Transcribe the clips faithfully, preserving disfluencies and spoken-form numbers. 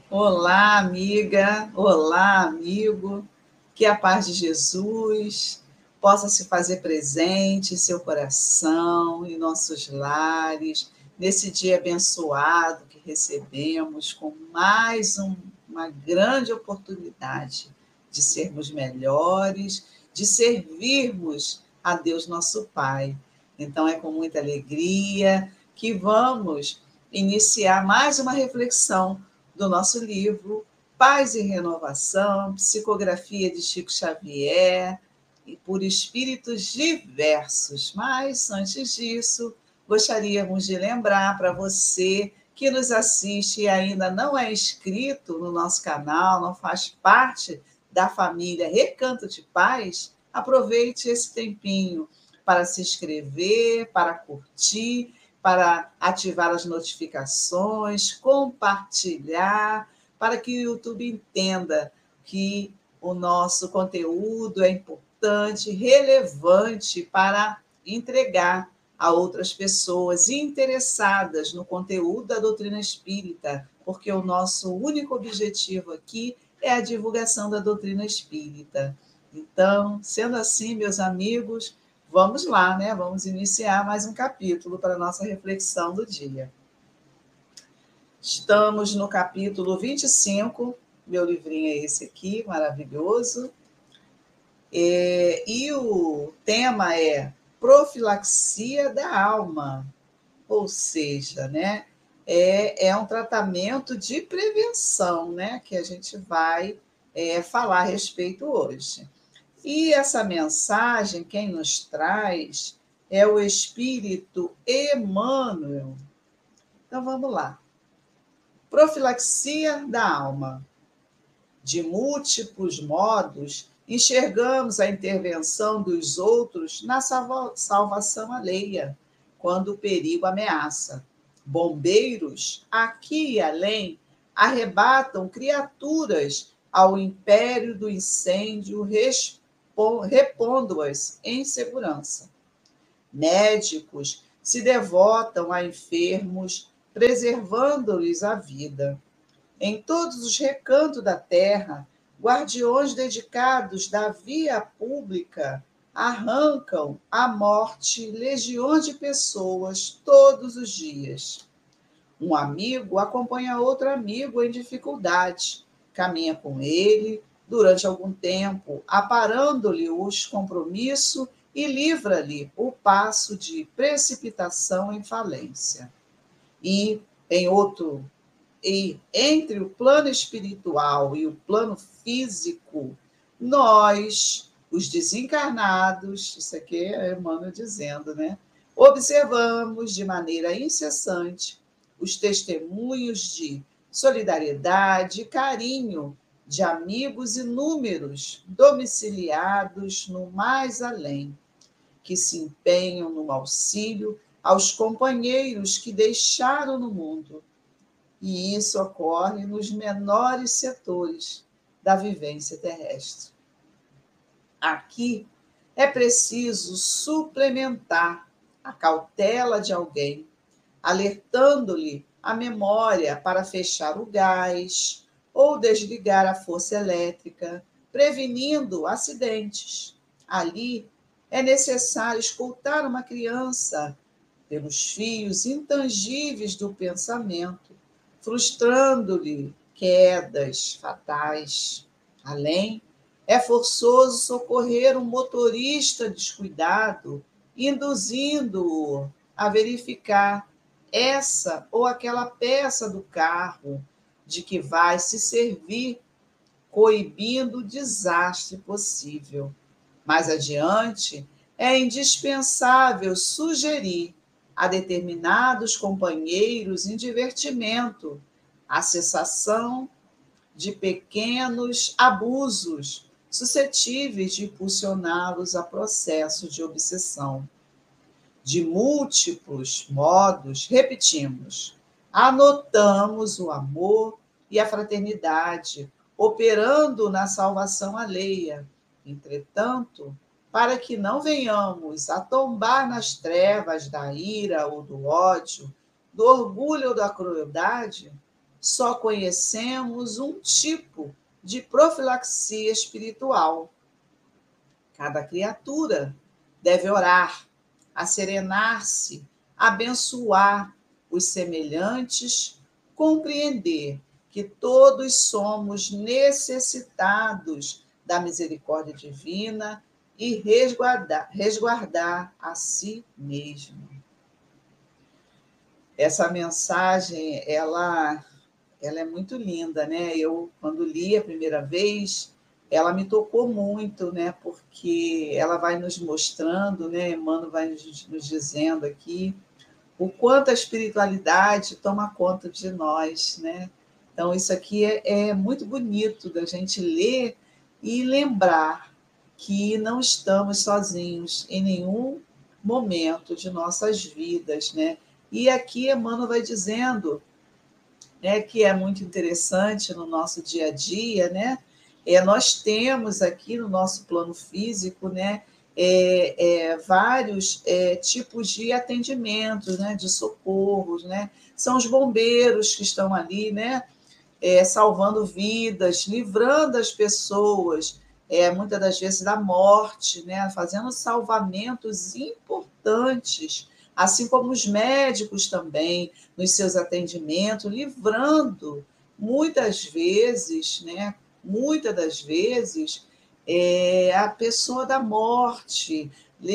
Olá, amiga. Olá, amigo. Que a paz de Jesus possa se fazer presente em seu coração, em nossos lares, nesse dia abençoado que recebemos com mais um- uma grande oportunidade de sermos melhores, de servirmos a Deus nosso Pai. Então, é com muita alegria que vamos iniciar mais uma reflexão do nosso livro Paz e Renovação, psicografia de Chico Xavier, e por espíritos diversos. Mas, antes disso, gostaríamos de lembrar para você que nos assiste e ainda não é inscrito no nosso canal, não faz parte da família Recanto de Paz, aproveite esse tempinho para se inscrever, para curtir, para ativar as notificações, compartilhar, para que o YouTube entenda que o nosso conteúdo é importante, relevante para entregar a outras pessoas interessadas no conteúdo da doutrina espírita, porque o nosso único objetivo aqui é a divulgação da doutrina espírita. Então, sendo assim, meus amigos, vamos lá, né? Vamos iniciar mais um capítulo para a nossa reflexão do dia. Estamos no capítulo vinte e cinco, meu livrinho é esse aqui, maravilhoso. É, e o tema é profilaxia da alma, ou seja, né, é, é um tratamento de prevenção, né, que a gente vai é, falar a respeito hoje. E essa mensagem, quem nos traz é o Espírito Emmanuel. Então vamos lá. Profilaxia da alma. De múltiplos modos, enxergamos a intervenção dos outros na salvação alheia, quando o perigo ameaça. Bombeiros, aqui e além, arrebatam criaturas ao império do incêndio, repondo-as em segurança. Médicos se devotam a enfermos, preservando-lhes a vida. Em todos os recantos da terra, guardiões dedicados da via pública arrancam à morte legiões de pessoas todos os dias. Um amigo acompanha outro amigo em dificuldade, caminha com ele durante algum tempo, aparando-lhe os compromissos e livra-lhe o passo de precipitação em falência. E, em outro E entre o plano espiritual e o plano físico, nós, os desencarnados, isso aqui é Emmanuel dizendo, né? Observamos de maneira incessante os testemunhos de solidariedade e carinho de amigos inúmeros, domiciliados no mais além, que se empenham no auxílio aos companheiros que deixaram no mundo. E isso ocorre nos menores setores da vivência terrestre. Aqui é preciso suplementar a cautela de alguém, alertando-lhe a memória para fechar o gás ou desligar a força elétrica, prevenindo acidentes. Ali é necessário escutar uma criança pelos fios intangíveis do pensamento, frustrando-lhe quedas fatais. Além, é forçoso socorrer um motorista descuidado, induzindo-o a verificar essa ou aquela peça do carro de que vai se servir, coibindo o desastre possível. Mais adiante, é indispensável sugerir a determinados companheiros em divertimento a cessação de pequenos abusos suscetíveis de impulsioná-los a processo de obsessão. De múltiplos modos, repetimos, anotamos o amor e a fraternidade, operando na salvação alheia. Entretanto, para que não venhamos a tombar nas trevas da ira ou do ódio, do orgulho ou da crueldade, só conhecemos um tipo de profilaxia espiritual. Cada criatura deve orar, acerenar-se, abençoar os semelhantes, compreender que todos somos necessitados da misericórdia divina e resguardar, resguardar a si mesmo. Essa mensagem, ela, ela é muito linda, né? Eu, quando li a primeira vez, ela me tocou muito, né? Porque ela vai nos mostrando, né? Emmanuel vai nos, nos dizendo aqui o quanto a espiritualidade toma conta de nós, né? Então, isso aqui é, é muito bonito da gente ler e lembrar que não estamos sozinhos em nenhum momento de nossas vidas, né? E aqui Emmanuel vai dizendo, né, que é muito interessante no nosso dia a dia, né? É, nós temos aqui no nosso plano físico, né, é, é, vários é, tipos de atendimentos, né, de socorros, né? São os bombeiros que estão ali, né, é, salvando vidas, livrando as pessoas, é, muitas das vezes da morte, né, fazendo salvamentos importantes, assim como os médicos também, nos seus atendimentos, livrando muitas vezes, né, muitas das vezes, é, a pessoa da morte,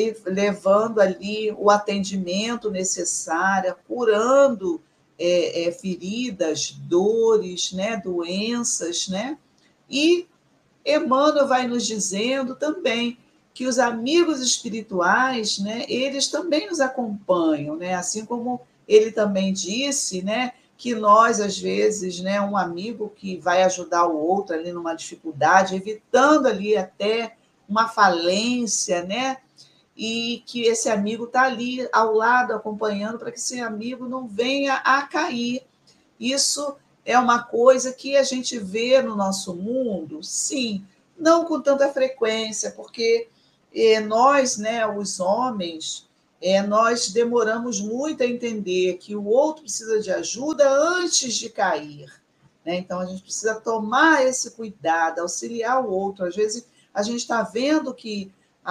levando ali o atendimento necessário, curando é, é, feridas, dores, né, doenças, né? E Emmanuel vai nos dizendo também que os amigos espirituais, né, eles também nos acompanham, né? Assim como ele também disse, né, que nós, às vezes, né, um amigo que vai ajudar o outro ali numa dificuldade, evitando ali até uma falência, né? E que esse amigo está ali ao lado, acompanhando, para que esse amigo não venha a cair. Isso é uma coisa que a gente vê no nosso mundo, sim, não com tanta frequência, porque eh, nós, né, os homens, eh, nós demoramos muito a entender que o outro precisa de ajuda antes de cair, né? Então, a gente precisa tomar esse cuidado, auxiliar o outro. Às vezes, a gente está vendo que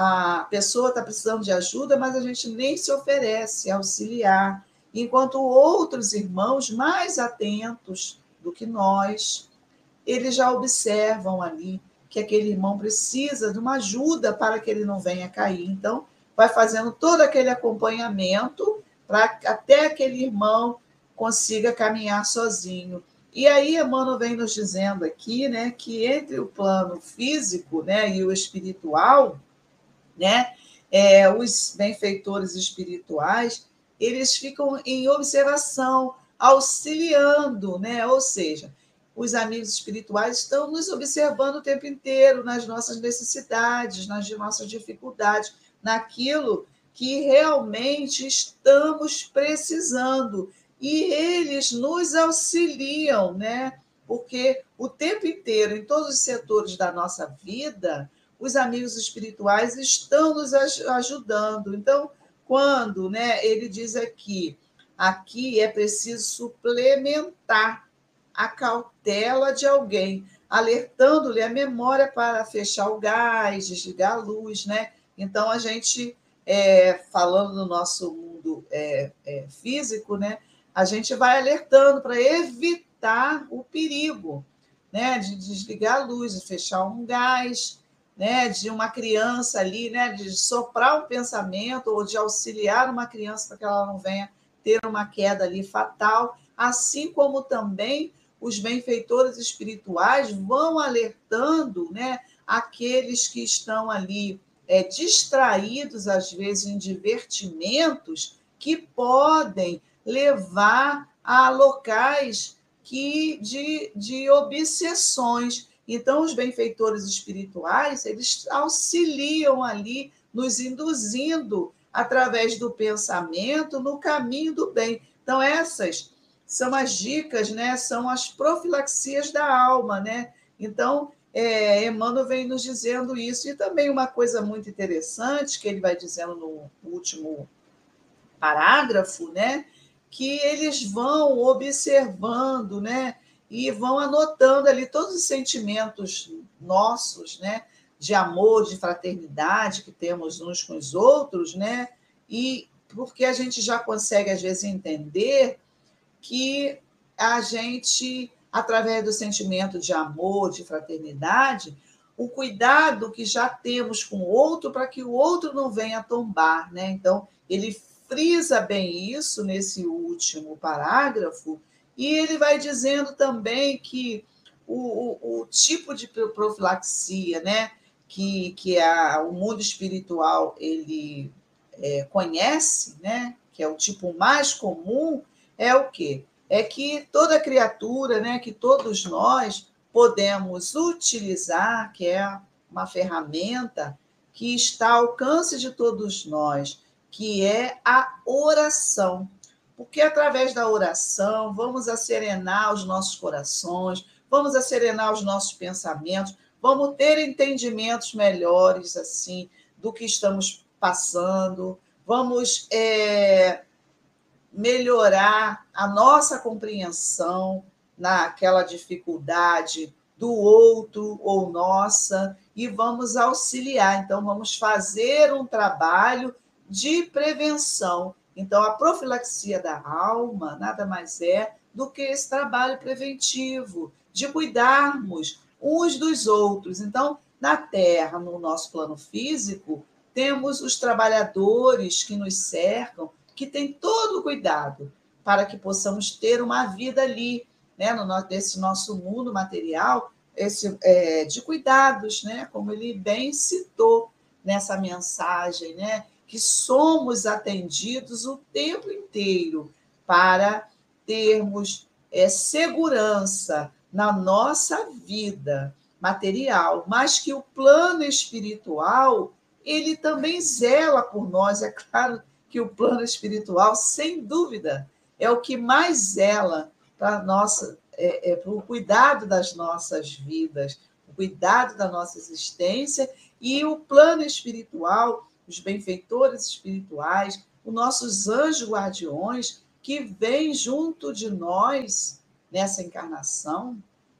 a pessoa está precisando de ajuda, mas a gente nem se oferece a auxiliar, enquanto outros irmãos mais atentos do que nós, eles já observam ali que aquele irmão precisa de uma ajuda para que ele não venha cair. Então, vai fazendo todo aquele acompanhamento para até aquele irmão consiga caminhar sozinho. E aí, Emmanuel vem nos dizendo aqui, né, que entre o plano físico, né, e o espiritual, né, é, os benfeitores espirituais, eles ficam em observação, auxiliando, né? Ou seja, os amigos espirituais estão nos observando o tempo inteiro nas nossas necessidades, nas nossas dificuldades, naquilo que realmente estamos precisando. E eles nos auxiliam, né? Porque o tempo inteiro, em todos os setores da nossa vida, os amigos espirituais estão nos ajudando. Então, quando, né, ele diz aqui, aqui é preciso suplementar a cautela de alguém, alertando-lhe a memória para fechar o gás, desligar a luz, né? Então, a gente, é, falando no nosso mundo é, é, físico, né, a gente vai alertando para evitar o perigo, né, de desligar a luz, de fechar um gás, né, de uma criança ali, né, de soprar um pensamento ou de auxiliar uma criança para que ela não venha ter uma queda ali fatal, assim como também os benfeitores espirituais vão alertando, né, aqueles que estão ali é, distraídos, às vezes, em divertimentos que podem levar a locais que, de, de obsessões. Então, os benfeitores espirituais, eles auxiliam ali, nos induzindo, através do pensamento, no caminho do bem. Então, essas são as dicas, né? São as profilaxias da alma, né? Então, é, Emmanuel vem nos dizendo isso. E também uma coisa muito interessante, que ele vai dizendo no último parágrafo, né? Que eles vão observando, né, e vão anotando ali todos os sentimentos nossos, né, de amor, de fraternidade que temos uns com os outros, né, e porque a gente já consegue, às vezes, entender que a gente, através do sentimento de amor, de fraternidade, o cuidado que já temos com o outro para que o outro não venha tombar, né? Então, ele frisa bem isso nesse último parágrafo, e ele vai dizendo também que o, o, o tipo de profilaxia, né, que, que a, o mundo espiritual ele é, conhece, né, que é o tipo mais comum, é o quê? É que toda criatura, né, que todos nós podemos utilizar, que é uma ferramenta que está ao alcance de todos nós, que é a oração. Porque através da oração vamos acerenar os nossos corações, vamos acerenar os nossos pensamentos, vamos ter entendimentos melhores assim do que estamos passando, vamos é, melhorar a nossa compreensão naquela dificuldade do outro ou nossa, e vamos auxiliar. Então, vamos fazer um trabalho de prevenção. Então, a profilaxia da alma nada mais é do que esse trabalho preventivo, de cuidarmos uns dos outros. Então, na Terra, no nosso plano físico, temos os trabalhadores que nos cercam, que têm todo o cuidado para que possamos ter uma vida ali, né, no nosso, desse nosso mundo material, esse, é, de cuidados, né, como ele bem citou nessa mensagem, né, que somos atendidos o tempo inteiro para termos é, segurança na nossa vida material, mas que o plano espiritual ele também zela por nós. É claro que o plano espiritual, sem dúvida, é o que mais zela para nossa, é, é, para o cuidado das nossas vidas, o cuidado da nossa existência, e o plano espiritual, os benfeitores espirituais, os nossos anjos guardiões, que vêm junto de nós nessa encarnação,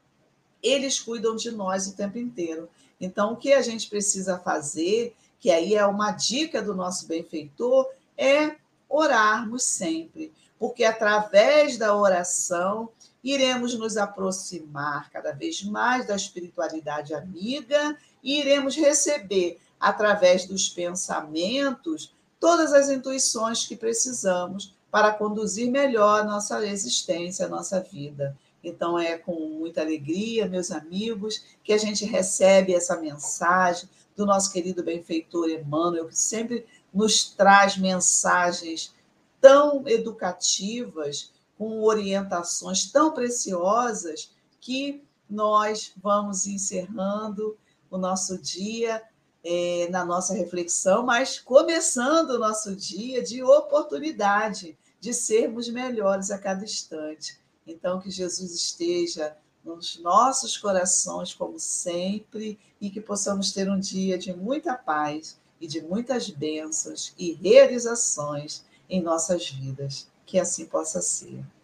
eles cuidam de nós o tempo inteiro. Então, o que a gente precisa fazer, que aí é uma dica do nosso benfeitor, é orarmos sempre, porque através da oração iremos nos aproximar cada vez mais da espiritualidade amiga e iremos receber, através dos pensamentos, todas as intuições que precisamos para conduzir melhor a nossa existência, a nossa vida. Então, é com muita alegria, meus amigos, que a gente recebe essa mensagem do nosso querido benfeitor Emmanuel, que sempre nos traz mensagens tão educativas, com orientações tão preciosas, que nós vamos encerrando o nosso dia é, na nossa reflexão, mas começando o nosso dia de oportunidade de sermos melhores a cada instante. Então, que Jesus esteja nos nossos corações, como sempre, e que possamos ter um dia de muita paz e de muitas bênçãos e realizações em nossas vidas. Que assim possa ser.